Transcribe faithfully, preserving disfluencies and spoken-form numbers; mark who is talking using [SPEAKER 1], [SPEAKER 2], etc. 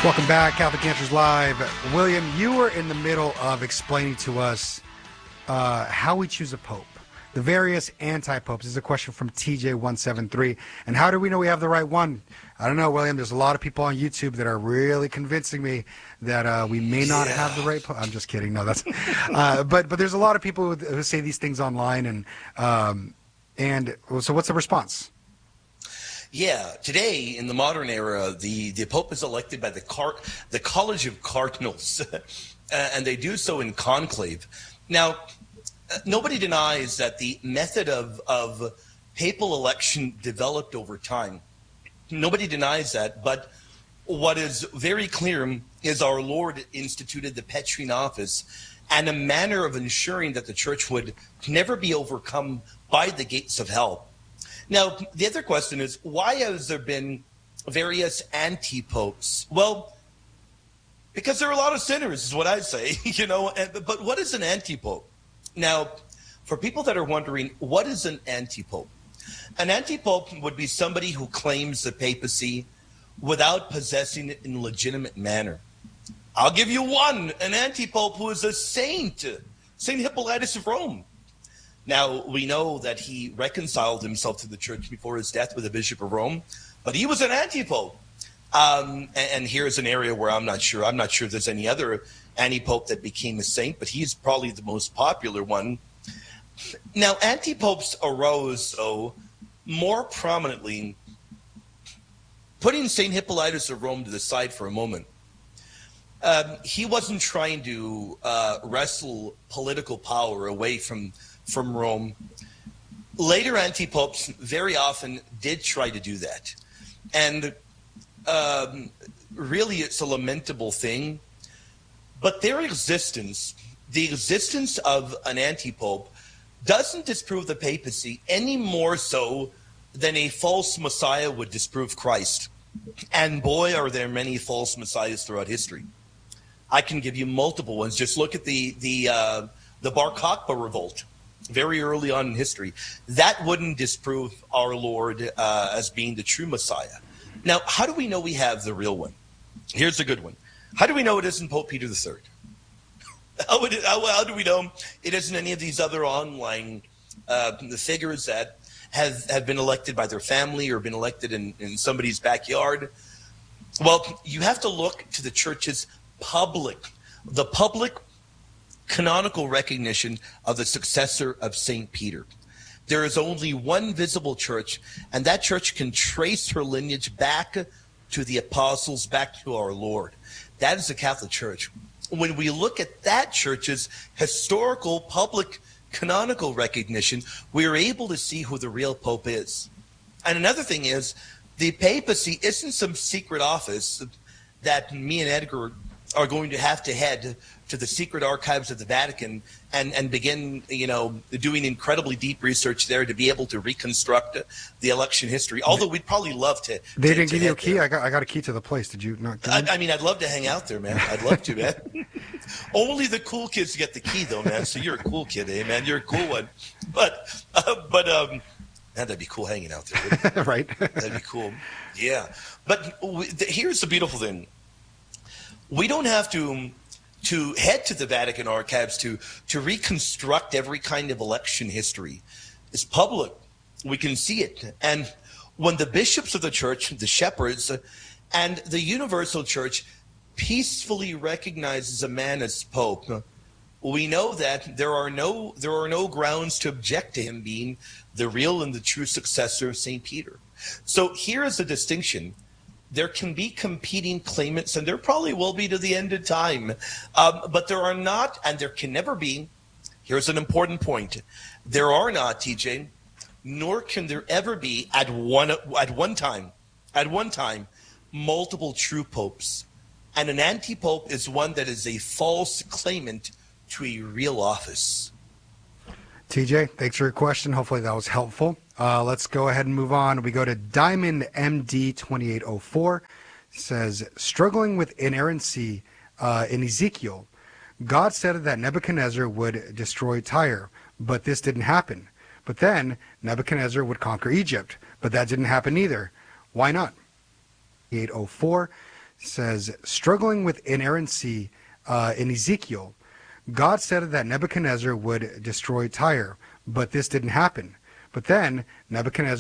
[SPEAKER 1] Welcome back, Catholic Answers Live. William, you were in the middle of explaining to us uh, how we choose a pope. The various anti-popes. This is a question from T J one seven three. And how do we know we have the right one? I don't know, William. There's a lot of people on YouTube that are really convincing me that uh, we may not
[SPEAKER 2] yeah.
[SPEAKER 1] have the right pope. I'm just kidding. No, that's. Uh, but but there's a lot of people who, who say these things online, and um, and so what's the response?
[SPEAKER 2] Yeah, today in the modern era, the, the Pope is elected by the car, the College of Cardinals, and they do so in conclave. Now, nobody denies that the method of, of papal election developed over time. Nobody denies that, but what is very clear is our Lord instituted the Petrine office and a manner of ensuring that the church would never be overcome by the gates of hell. Now, the other question is, why has there been various anti-popes? Well, because there are a lot of sinners, is what I say, you know, and, but what is an anti-pope? Now, for people that are wondering, what is an anti-pope? An anti-pope would be somebody who claims the papacy without possessing it in a legitimate manner. I'll give you one, an anti-pope who is a saint, Saint Hippolytus of Rome. Now, we know that he reconciled himself to the church before his death with the Bishop of Rome, but he was an anti-pope. Um, and, and here's an area where I'm not sure. I'm not sure if there's any other anti-pope that became a saint, but he's probably the most popular one. Now, anti-popes arose, though, more prominently, putting Saint Hippolytus of Rome to the side for a moment. Um, he wasn't trying to uh, wrestle political power away from from Rome. Later anti-popes very often did try to do that. And um, really it's a lamentable thing. But their existence, the existence of an anti-pope, doesn't disprove the papacy any more so than a false messiah would disprove Christ. And boy, are there many false messiahs throughout history. I can give you multiple ones. Just look at the, the, uh, the Bar Kokhba revolt. Very early on in history, that wouldn't disprove our Lord uh, as being the true Messiah. Now, how do we know we have the real one? Here's a good one. How do we know it isn't Pope Peter the Third? How, would it, how, how do we know it isn't any of these other online uh, the figures that have, have been elected by their family or been elected in, in somebody's backyard? Well, you have to look to the church's public, the public canonical recognition of the successor of Saint Peter. There is only one visible church, and that church can trace her lineage back to the apostles, back to our Lord. That is the Catholic Church. When we look at that church's historical, public, canonical recognition, we are able to see who the real Pope is. And another thing is, the papacy isn't some secret office that me and Edgar are going to have to head to the secret archives of the Vatican and, and begin, you know, doing incredibly deep research there to be able to reconstruct the election history. Although we'd probably love to.
[SPEAKER 1] They
[SPEAKER 2] to,
[SPEAKER 1] didn't
[SPEAKER 2] to
[SPEAKER 1] give you a key.
[SPEAKER 2] There.
[SPEAKER 1] I got I got a key to the place. Did you not?
[SPEAKER 2] I, I mean, I'd love to hang out there, man. I'd love to, man. Only the cool kids get the key, though, man. So you're a cool kid, eh, man? You're a cool one. But uh, but um, man, that'd be cool hanging out there.
[SPEAKER 1] Right.
[SPEAKER 2] That'd be cool. Yeah. But we, the, here's the beautiful thing. We don't have to to head to the Vatican archives to to reconstruct every kind of election history. It's public. We can see it. And when the bishops of the church, the shepherds, and the universal church peacefully recognizes a man as pope, we know that there are no there are no grounds to object to him being the real and the true successor of Saint Peter. So here is the distinction. There can be competing claimants, and there probably will be to the end of time. Um, but there are not, and there can never be, here's an important point. There are not, T J, nor can there ever be at one at one time, at one time, multiple true popes. And an anti-pope is one that is a false claimant to a real office.
[SPEAKER 1] T J, thanks for your question. Hopefully that was helpful. Uh, let's go ahead and move on. We go to Diamond M D twenty-eight oh four. It says, struggling with inerrancy uh, in Ezekiel, God said that Nebuchadnezzar would destroy Tyre, but this didn't happen. But then Nebuchadnezzar would conquer Egypt, but that didn't happen either. Why not? eight oh four says, struggling with inerrancy uh, in Ezekiel, God said that Nebuchadnezzar would destroy Tyre, but this didn't happen. But then Nebuchadnezzar